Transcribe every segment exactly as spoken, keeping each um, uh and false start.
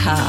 Ha.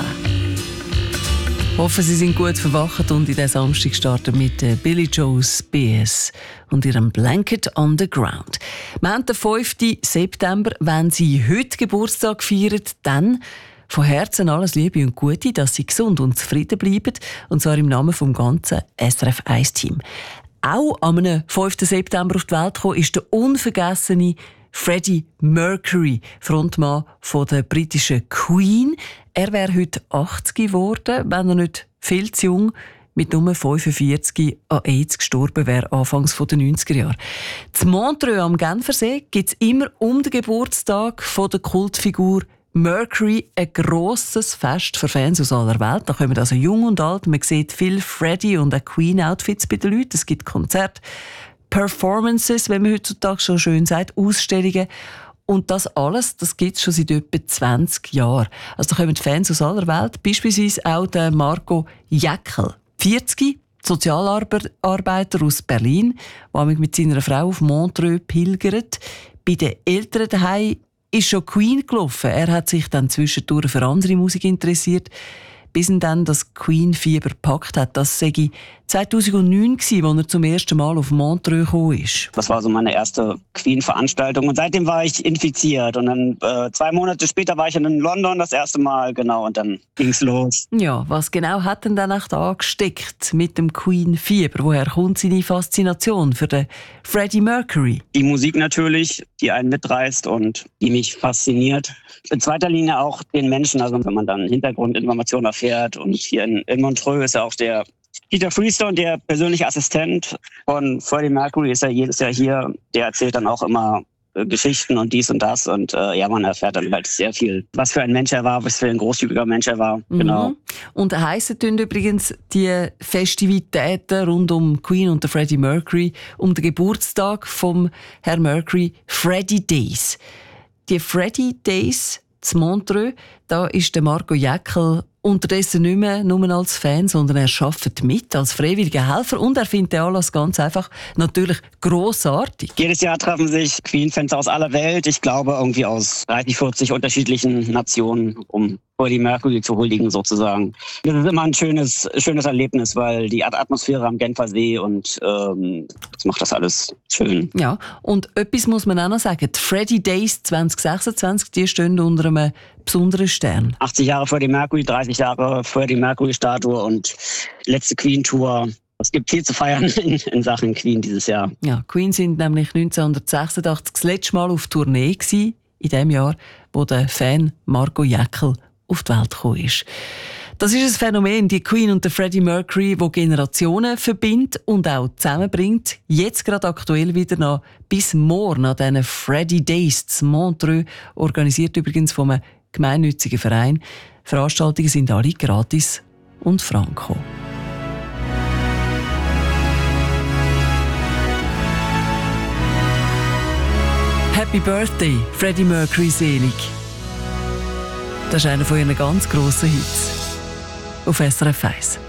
Hoffe, Sie sind gut verwacht und in den Samstag starten mit Billy Joe Spears und ihrem Blanket on the Ground. Wir haben den fünften September. Wenn Sie heute Geburtstag feiern, dann von Herzen alles Liebe und Gute, dass Sie gesund und zufrieden bleiben. Und zwar im Namen vom ganzen S R F eins Team. Auch am fünften September auf die Welt gekommen ist der unvergessene Freddie Mercury, Frontmann von der britischen Queen. Er wäre heute achtzig geworden, wenn er nicht viel zu jung mit nur fünfundvierzig an AIDS gestorben wäre, anfangs der neunziger Jahre. In Montreux am Genfersee gibt es immer um den Geburtstag von der Kultfigur Mercury ein grosses Fest für Fans aus aller Welt. Da kommen also jung und alt. Man sieht viele Freddie- und auch Queen-Outfits bei den Leuten. Es gibt Konzerte, Performances, wenn man heutzutage schon schön sagt, Ausstellungen. Und das alles, das gibt es schon seit etwa zwanzig Jahren. Also da kommen Fans aus aller Welt, beispielsweise auch der Marco Jäckel, vierzig, Sozialarbeiter aus Berlin, der mit seiner Frau auf Montreux pilgert. Bei den Eltern daheim ist schon Queen gelaufen. Er hat sich dann zwischendurch für andere Musik interessiert, bis ihn dann das Queen-Fieber gepackt hat. Das sei zweitausendneun gewesen, als er zum ersten Mal auf Montreux gekommen ist. Das war so meine erste Queen-Veranstaltung und seitdem war ich infiziert. Und dann äh, zwei Monate später war ich in London das erste Mal, genau, und dann ging's los. Ja, was genau hat denn dann echt angesteckt mit dem Queen-Fieber? Woher kommt seine Faszination für den Freddie Mercury? Die Musik natürlich, die einen mitreißt und die mich fasziniert. In zweiter Linie auch den Menschen, also wenn man dann Hintergrundinformationen erfährt. Und hier in, in Montreux ist ja auch der Peter Freestone, der persönliche Assistent von Freddie Mercury, ist ja jedes Jahr hier. Der erzählt dann auch immer äh, Geschichten und dies und das. Und äh, ja, man erfährt dann halt sehr viel, was für ein Mensch er war, was für ein großzügiger Mensch er war. Mhm. Genau. Und heissen tun übrigens die Festivitäten rund um Queen und Freddie Mercury, um den Geburtstag vom Herrn Mercury, Freddie Days. Die Freddie Days zu Montreux, da ist der Marco Jäckel unterdessen nicht mehr nur als Fan, sondern er arbeitet mit als freiwilliger Helfer und er findet den Anlass ganz einfach natürlich grossartig. Jedes Jahr treffen sich Queen-Fans aus aller Welt, ich glaube irgendwie aus dreißig, vierzig unterschiedlichen Nationen, um Freddie Mercury zu huldigen sozusagen. Das ist immer ein schönes, schönes Erlebnis, weil die Atmosphäre am Genfer See und ähm, das macht das alles schön. Ja, und etwas muss man auch noch sagen, die Freddie Days zwanzig sechsundzwanzig, die stehen unter einem besonderen Stern. achtzig Jahre Freddie Mercury, dreißig Jahre Freddie Mercury Statue und letzte Queen-Tour. Es gibt viel zu feiern in, in Sachen Queen dieses Jahr. Ja, Queen sind nämlich neunzehnhundertsechsundachtzig das letzte Mal auf Tournee gewesen, in dem Jahr, wo der Fan Marco Jäckel auf die Welt gekommen ist. Das ist ein Phänomen, die Queen und der Freddie Mercury, das Generationen verbindet und auch zusammenbringt. Jetzt gerade aktuell wieder noch bis morgen an diesen Freddie Days zu Montreux, organisiert übrigens von einem gemeinnützigen Verein. Veranstaltungen sind alle gratis und franko. Happy Birthday, Freddie Mercury selig. Das ist einer von ihren ganz grossen Hits auf S R F eins.